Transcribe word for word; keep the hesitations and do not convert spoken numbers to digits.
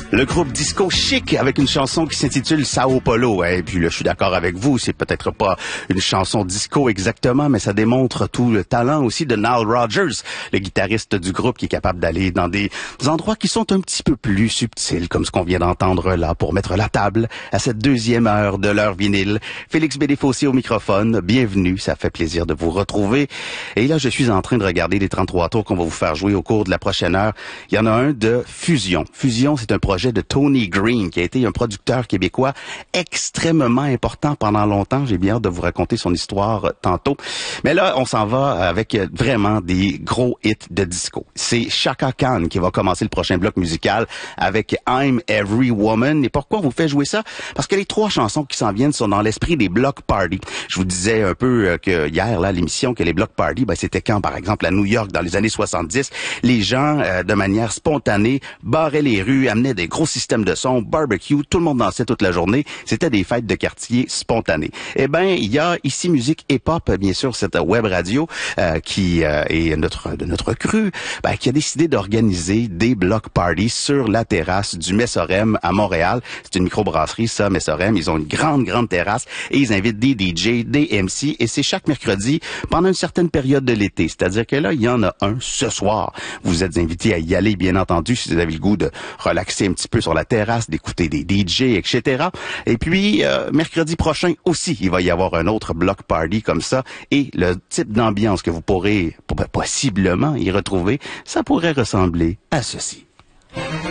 Le groupe Disco Chic avec une chanson qui s'intitule Sao Paulo. Et puis là, je suis d'accord avec vous, c'est peut-être pas une chanson disco exactement, mais ça démontre tout le talent aussi de Nile Rodgers, le guitariste du groupe qui est capable d'aller dans des endroits qui sont un petit peu plus subtils, comme ce qu'on vient d'entendre là, pour mettre la table à cette deuxième heure de l'heure vinyle. Félix Bédéfossé au microphone, bienvenue, ça fait plaisir de vous retrouver. Et là, je suis en train de regarder les trente-trois tours qu'on va vous faire jouer au cours de la prochaine heure. Il y en a un de Fusion. Fusion, c'est un projet de Tony Green, qui a été un producteur québécois extrêmement important pendant longtemps. J'ai bien hâte de vous raconter son histoire euh, tantôt. Mais là, on s'en va avec euh, vraiment des gros hits de disco. C'est Chaka Khan qui va commencer le prochain bloc musical avec I'm Every Woman. Et pourquoi on vous fait jouer ça? Parce que les trois chansons qui s'en viennent sont dans l'esprit des block parties. Je vous disais un peu euh, que hier, là, l'émission, que les block parties, ben, c'était quand, par exemple, à New York, dans les années soixante-dix, les gens, euh, de manière spontanée, barraient les rues, amenaient des gros systèmes de son, barbecue, tout le monde dansait toute la journée. C'était des fêtes de quartier spontanées. Eh ben, il y a ici Musique Hip-Hop, bien sûr, cette web radio euh, qui euh, est notre de notre cru, ben, qui a décidé d'organiser des block parties sur la terrasse du Messorem à Montréal. C'est une microbrasserie, ça, Messorem. Ils ont une grande, grande terrasse et ils invitent des D J, des M C et c'est chaque mercredi pendant une certaine période de l'été. C'est-à-dire que là, il y en a un ce soir. Vous êtes invités à y aller, bien entendu, si vous avez le goût de relaxer un petit peu sur la terrasse, d'écouter des D J, et cetera. Et puis, euh, mercredi prochain aussi, il va y avoir un autre block party comme ça. Et le type d'ambiance que vous pourrez possiblement y retrouver, ça pourrait ressembler à ceci.